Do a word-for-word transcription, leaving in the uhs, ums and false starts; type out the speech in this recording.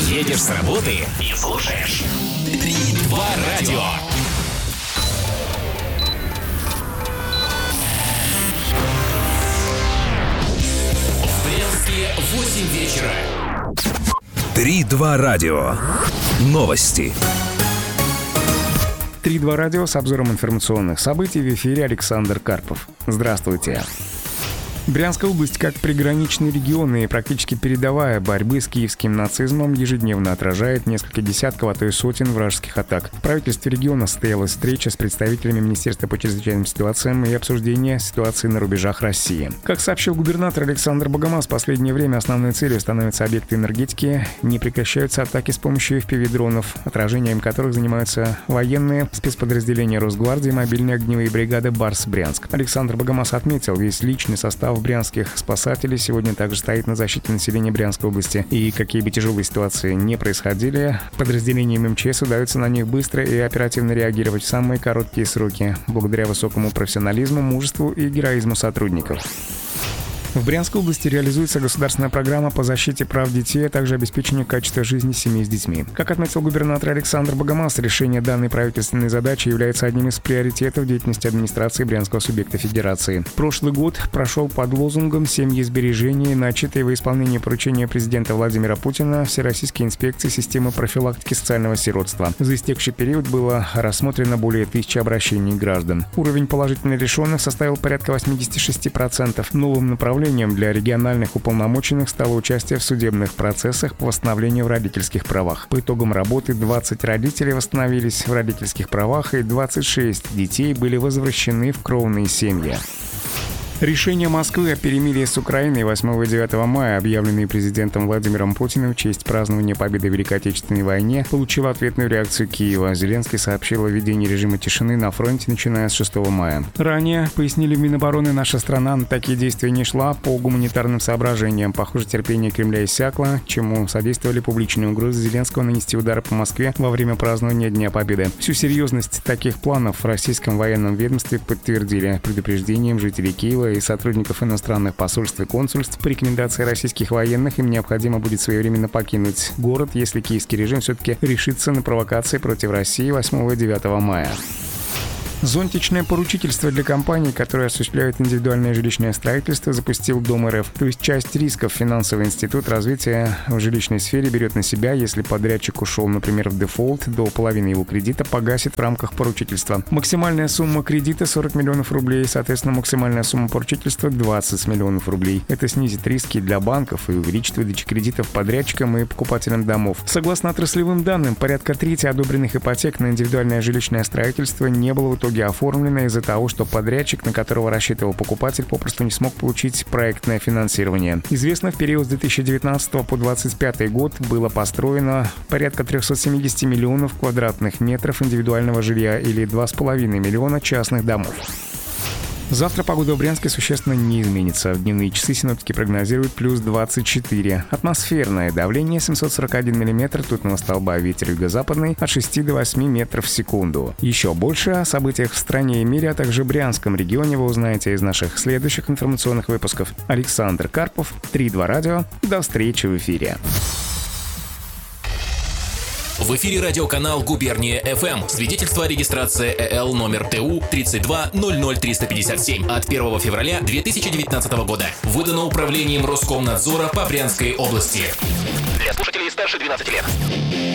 Едешь с работы и слушаешь три два радио. В Брянске восемь вечера. три два радио. Новости. три два радио с обзором информационных событий. В эфире Александр Карпов. Здравствуйте. Брянская область, как приграничный регион и практически передовая борьбы с киевским нацизмом, ежедневно отражает несколько десятков, а то и сотен вражеских атак. В правительстве региона состоялась встреча с представителями Министерства по чрезвычайным ситуациям и обсуждение ситуации на рубежах России. Как сообщил губернатор Александр Богомаз, в последнее время основной целью становятся объекты энергетики. Не прекращаются атаки с помощью эф пи ви-дронов, отражением которых занимаются военные, спецподразделения Росгвардии, мобильные огневые бригады «Барс-Брянск». Александр Богомаз отметил, весь личный состав брянских спасателей сегодня также стоит на защите населения Брянской области. И какие бы тяжелые ситуации не происходили, подразделениям эм че эс удается на них быстро и оперативно реагировать в самые короткие сроки, благодаря высокому профессионализму, мужеству и героизму сотрудников. В Брянской области реализуется государственная программа по защите прав детей, а также обеспечению качества жизни семей с детьми. Как отметил губернатор Александр Богомаз, решение данной правительственной задачи является одним из приоритетов деятельности администрации Брянского субъекта Федерации. Прошлый год прошел под лозунгом «Семьи сбережения», начатые во исполнение поручения президента Владимира Путина Всероссийской инспекции системы профилактики социального сиротства. За истекший период было рассмотрено более тысячи обращений граждан. Уровень положительно решенных составил порядка восемьдесят шесть процентов. Новым направлением для региональных уполномоченных стало участие в судебных процессах по восстановлению в родительских правах. По итогам работы двадцать родителей восстановились в родительских правах, и двадцать шесть детей были возвращены в кровные семьи. Решение Москвы о перемирии с Украиной восьмого и девятого мая, объявленные президентом Владимиром Путиным в честь празднования победы в Великой Отечественной войне, получило ответную реакцию Киева. Зеленский сообщил о введении режима тишины на фронте, начиная с шестого мая. Ранее, пояснили в Минобороны, наша страна на такие действия не шла по гуманитарным соображениям. Похоже, терпение Кремля иссякло, чему содействовали публичные угрозы Зеленского нанести удар по Москве во время празднования Дня Победы. Всю серьезность таких планов в российском военном ведомстве подтвердили предупреждением жителей Киева и сотрудников иностранных посольств и консульств. По рекомендации российских военных им необходимо будет своевременно покинуть город, если киевский режим все-таки решится на провокации против России восьмого и девятого мая. Зонтичное поручительство для компаний, которые осуществляют индивидуальное жилищное строительство, запустил Дом эр эф. То есть часть рисков финансовый институт развития в жилищной сфере берет на себя, если подрядчик ушел, например, в дефолт, до половины его кредита погасит в рамках поручительства. Максимальная сумма кредита сорок миллионов рублей, соответственно, максимальная сумма поручительства двадцать миллионов рублей. Это снизит риски для банков и увеличит выдачу кредитов подрядчикам и покупателям домов. Согласно отраслевым данным, порядка трети одобренных ипотек на индивидуальное жилищное строительство не было в итоге оформлено из-за того, что подрядчик, на которого рассчитывал покупатель, попросту не смог получить проектное финансирование. Известно, в период с две тысячи девятнадцатого по двадцать пятый год было построено порядка триста семьдесят миллионов квадратных метров индивидуального жилья или два с половиной миллиона частных домов. Завтра погода в Брянске существенно не изменится. В дневные часы синоптики прогнозируют плюс двадцать четыре. Атмосферное давление семьсот сорок один миллиметр ртутного столба, ветер юго-западный от шести до восьми метров в секунду. Еще больше о событиях в стране и мире, а также Брянском регионе вы узнаете из наших следующих информационных выпусков. Александр Карпов, три два радио. До встречи в эфире. В эфире радиоканал «Губерния эф эм». Свидетельство о регистрации э эл номер тэ у тридцать два ноль ноль триста пятьдесят семь от первого февраля две тысячи девятнадцатого года. Выдано управлением Роскомнадзора по Брянской области. Для слушателей старше двенадцати лет.